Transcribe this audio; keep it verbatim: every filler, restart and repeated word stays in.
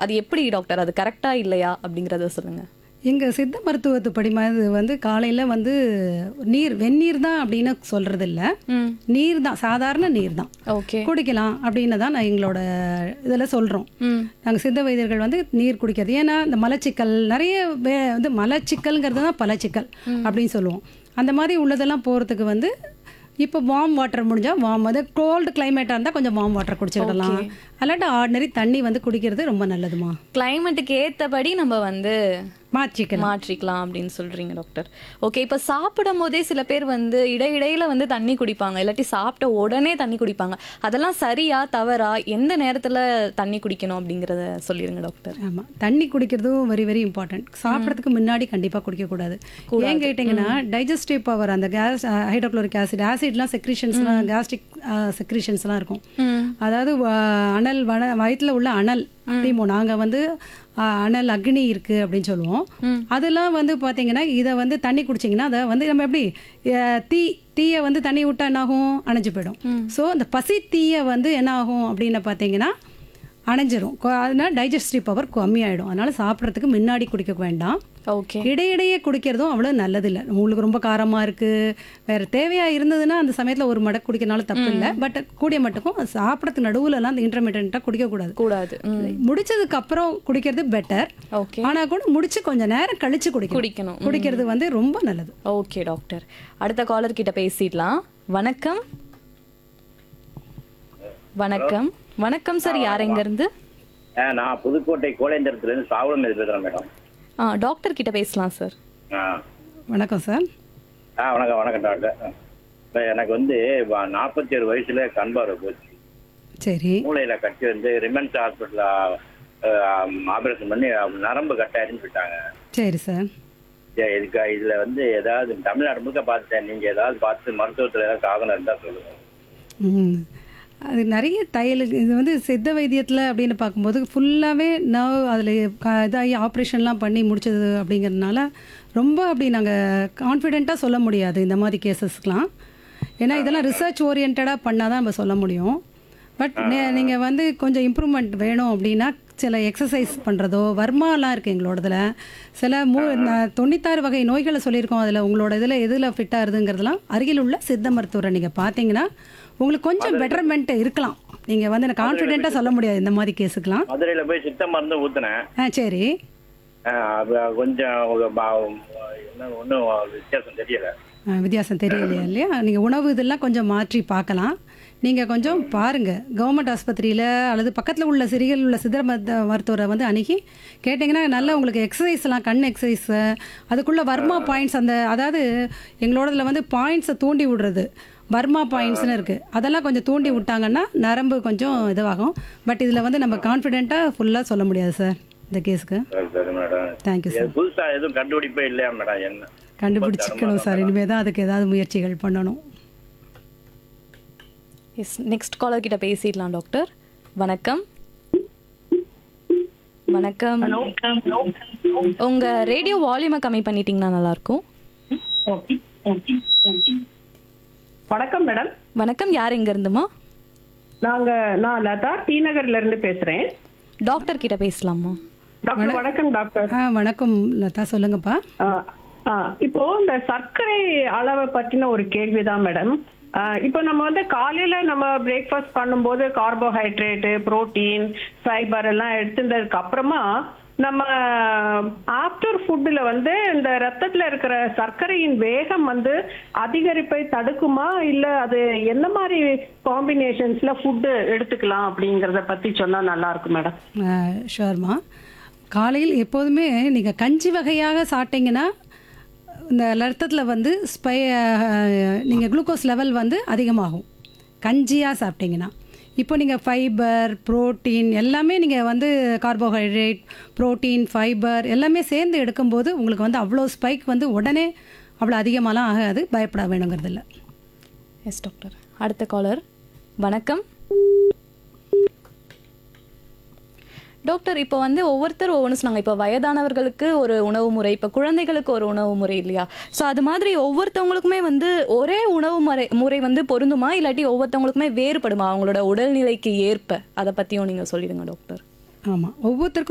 அது எப்படி டாக்டர்? அது கரெக்டா இல்லையா அப்படிங்கறத சொல்லுங்க. எங்க சித்த மருத்துவத்து படிமாது வந்து காலையில வந்து நீர் வெந்நீர் தான் அப்படின்னு சொல்றது இல்ல. ம். நீர் தான், சாதாரண நீர் தான் ஓகே. குடிக்கலாம் அப்படின்னு தான் நான் எங்களோட இதில் சொல்கிறோம். ம். நாங்கள் சித்த வைத்தியர்கள் வந்து நீர் குடிக்கிறது. ஏன்னா இந்த மலச்சிக்கல் நிறைய வே வந்து மலச்சிக்கல்ங்கிறது தான் பலச்சிக்கல் அப்படின்னு சொல்லுவோம். அந்த மாதிரி உள்ளதெல்லாம் போகிறதுக்கு வந்து இப்போ வார்ம் வாட்டர் முடிஞ்சால் வார்ம், அது கோல்டு கிளைமேட்டாக இருந்தால் கொஞ்சம் வார்ம் வாட்டர் குடிச்சிடலாம். அல்லாட்ட ஆர்டினரி தண்ணி வந்து குடிக்கிறது ரொம்ப நல்லதுமா. கிளைமேட்டுக்கு ஏத்தபடி நம்ம வந்து மாற்றிக்கலாம் மாற்றிக்கலாம் அப்படின்னு சொல்றீங்க டாக்டர். ஓகே. இப்போ சாப்பிடும் போதே சில பேர் வந்து இடையிடையில வந்து தண்ணி குடிப்பாங்க, இல்லாட்டி சாப்பிட்ட உடனே தண்ணி குடிப்பாங்க. அதெல்லாம் சரியா தவறா? எந்த நேரத்துல தண்ணி குடிக்கணும் அப்படிங்கறத சொல்லிருங்க டாக்டர். ஆமாம், தண்ணி குடிக்கிறதும் வெரி வெரி இம்பார்ட்டன்ட். சாப்பிட்றதுக்கு முன்னாடி கண்டிப்பாக குடிக்கக்கூடாது. ஏன் கேட்டிங்கன்னா டைஜஸ்டிவ் பவர், அந்த கேஸ் ஹைட்ரோக்ளோரிக் ஆசிட் ஆசிட்லாம் செக்ரிஷன்ஸ்லாம் கேஸ்ட்ரிக் செக்ரிஷன்ஸ்லாம் இருக்கும். அதாவது அனல் வன வயிற்றில் உள்ள அனல் அப்படிமோ நாங்கள் வந்து அனல் அக்னி இருக்குது அப்படின்னு சொல்லுவோம். அதெல்லாம் வந்து பார்த்தீங்கன்னா இதை வந்து தண்ணி குடிச்சிங்கன்னா அதை வந்து நம்ம எப்படி தீ தீயை வந்து தண்ணி விட்டால் என்னாகும்? அணைஞ்சு போயிடும். ஸோ அந்த பசி தீயை வந்து என்ன ஆகும் அப்படின்னு பார்த்தீங்கன்னா அணைஞ்சிரும். அதனால டைஜஸ்டிவ் பவர் கம்மியாயிடும். அதனால சாப்பிட்றதுக்கு முன்னாடி குடிக்க வேண்டாம். ஓகே. இடையிடையே குடிக்கிறதும் அவ்வளோ நல்லதில்லை. உங்களுக்கு ரொம்ப காரமாக இருக்குது வேறு தேவையாக இருந்ததுன்னா அந்த சமயத்தில் ஒரு மடக்கு குடிக்கிறனால தப்பு இல்லை. பட் கூடிய மட்டுக்கும் சாப்பிட்றதுக்கு நடுவுலலாம் அந்த இன்டர்மீடியண்ட்டாக குடிக்கக்கூடாது. கூடாது. முடிச்சதுக்கு அப்புறம் குடிக்கிறது பெட்டர். ஓகே. ஆனால் கூட முடிச்சு கொஞ்சம் நேரம் கழிச்சு குடிக்கணும். குடிக்கணும். குடிக்கிறது வந்து ரொம்ப நல்லது. Okay doctor. அடுத்த காலர் கிட்ட பேசிடலாம். வணக்கம். வணக்கம். வணக்கம் சார். யார் எங்க இருந்து? நான் புதுக்கோட்டை கோலேந்திரத்துல இருந்து சாவலம் பேசுறேன் மேடம். ஆ டாக்டர் கிட்ட பேசலாம் சார். வணக்கம் சார். ஆ வணக்கம் வணக்கம் டாக்டர். எனக்கு வந்து நாற்பத்தி ஏழு வயசுல கண் பார்வை போச்சு. சரி. மூளையில கட்டி வந்து ரிமன்ஸ் ஹாஸ்பிட்டல் ஆபரேஷன் பண்ணி நரம்பு கட்டாயிருன்னு சொல்லிட்டாங்க. சரி சார். இதுக்கு இதுல வந்து ஏதாவது தமிழ்நாடு முழுக்க பார்த்துட்டேன். நீங்க ஏதாவது பார்த்து மருத்துவத்துல ஏதாவது காரணம் இருந்தா சொல்லுங்க. ம் அது நிறைய தையல் இது வந்து சித்த வைத்தியத்தில் அப்படின்னு பார்க்கும்போது ஃபுல்லாகவே நர்வ் அதில் இதாகி ஆப்ரேஷன்லாம் பண்ணி முடிச்சது அப்படிங்கிறதுனால ரொம்ப அப்படி நாங்கள் கான்ஃபிடெண்ட்டாக சொல்ல முடியாது இந்த மாதிரி கேசஸ்க்கெலாம். ஏன்னா இதெல்லாம் ரிசர்ச் ஓரியன்டாக பண்ணால் தான் நம்ம சொல்ல முடியும். பட் நீங்கள் வந்து கொஞ்சம் இம்ப்ரூவ்மெண்ட் வேணும் அப்படின்னா சில எக்ஸசைஸ் பண்ணுறதோ, வர்மாலாம் இருக்குது எங்களோடதில். சில மூ தொண்ணூத்தாறு வகை நோய்களை சொல்லியிருக்கோம். அதில் உங்களோட இதில் எதில் ஃபிட்டாக இருதுங்கிறதுலாம் அருகில் உள்ள சித்த மருத்துவரை நீங்கள் பார்த்தீங்கன்னா உங்களுக்கு கொஞ்சம் பெட்டர்மெண்ட் இருக்கலாம். நீங்கள் வந்து எனக்கு கான்ஃபிடென்ட்டாக சொல்ல முடியாது இந்த மாதிரி கேஸுக்கெலாம். மதுரையில் போய் சித்த மருந்து ஊற்றினேன். ஆ சரி. கொஞ்சம் ஒன்றும் வித்தியாசம் தெரியல. வித்தியாசம் தெரியலையா இல்லையா? நீங்கள் உணவு இதெல்லாம் கொஞ்சம் மாற்றி பார்க்கலாம். நீங்கள் கொஞ்சம் பாருங்கள், கவர்மெண்ட் ஆஸ்பத்திரியில் அல்லது பக்கத்தில் உள்ள சிறிகள் உள்ள சித்த மருத்துவ மருத்துவரை வந்து அணுகி கேட்டிங்கன்னா நல்லா உங்களுக்கு எக்ஸசைஸ்லாம், கண் எக்ஸசைஸு, அதுக்குள்ளே வர்மா பாயிண்ட்ஸ், அந்த அதாவது எங்களோடதில் வந்து பாயிண்ட்ஸை தூண்டி விடுறது வர்மா பாயிண்ட்ஸ்னு இருக்குது. அதெல்லாம் கொஞ்சம் தூண்டி விட்டாங்கன்னா நரம்பு கொஞ்சம் இதுவாகும். பட் இதில் வந்து நம்ம கான்ஃபிடென்ட்டாக ஃபுல்லாக சொல்ல முடியாது சார் இந்த கேஸுக்கு. Thank you sir. புதுசாக எதுவும் கண்டுபிடிப்பே இல்லையா மேடம்? என்ன கண்டுபிடிச்சிக்கணும் சார். இனிமேல் தான் அதுக்கு ஏதாவது முயற்சிகள் பண்ணணும். எஸ், நெக்ஸ்ட் காலர் கிட்ட பேசிடலாம் டாக்டர். வணக்கம். வணக்கம். உங்க ரேடியோ வால்யூமை கம்மி பண்ணிட்டீங்கன்னா நல்லா இருக்கும். வணக்கம் மேடம். வணக்கம். யார் எங்க இருந்துமா? நாங்க நான் லதா டி நகர்ல இருந்து பேசுறேன். டாக்டர் கிட்ட பேசலாமா? டாக்டர் வணக்கம் டாக்டர். ஆ வணக்கம் லதா, சொல்லுங்கப்பா. இப்போ இந்த சர்க்கரை அளவை பற்றின ஒரு கேள்விதான் மேடம். இப்போ நம்ம வந்து காலையில நம்ம பிரேக்ஃபாஸ்ட் பண்ணும்போது கார்போஹைட்ரேட்டு, புரோட்டீன், ஃபைபர் எல்லாம் எடுத்துட்டதுக்கு அப்புறமா நம்ம ஆஃப்டர் ஃபுட்டில் வந்து இந்த ரத்தத்தில் இருக்கிற சர்க்கரையின் வேகம் வந்து அதிகரிப்பை தடுக்குமா, இல்லை அது என்ன மாதிரி காம்பினேஷன்ஸில் ஃபுட்டு எடுத்துக்கலாம் அப்படிங்கிறத பற்றி சொன்னால் நல்லா இருக்கும் மேடம். ஷோர்மா. காலையில் எப்போதுமே நீங்கள் கஞ்சி வகையாக சாப்பிட்டீங்கன்னா இந்த ரத்தத்தில் வந்து ஸ்பை நீங்கள் குளுக்கோஸ் லெவல் வந்து அதிகமாகும் கஞ்சியாக சாப்பிட்டீங்கன்னா. இப்போ நீங்கள் ஃபைபர், புரோட்டீன் எல்லாமே நீங்கள் வந்து கார்போஹைட்ரேட், புரோட்டீன், ஃபைபர் எல்லாமே சேர்ந்து எடுக்கும்போது உங்களுக்கு வந்து அவ்வளோ ஸ்பைக் வந்து உடனே அவ்வளோ அதிகமாகலாம் ஆகாது. பயப்பட வேணுங்கிறது இல்லை. Yes doctor. அடுத்த காலர். வணக்கம் டாக்டர். இப்போ வந்து ஒவ்வொருத்தர் ஒவ்வொன்று சொன்னாங்க. இப்போ வயதானவர்களுக்கு ஒரு உணவு முறை, இப்போ குழந்தைகளுக்கு ஒரு உணவு முறை இல்லையா? ஸோ அது மாதிரி ஒவ்வொருத்தவங்களுக்குமே வந்து ஒரே உணவு முறை முறை வந்து பொருந்துமா, இல்லாட்டி ஒவ்வொருத்தவங்களுக்குமே வேறுபடுமா அவங்களோட உடல்நிலைக்கு ஏற்ப? அதை பற்றியும் நீங்கள் சொல்லிடுங்க டாக்டர். ஆமாம், ஒவ்வொருத்தருக்கும்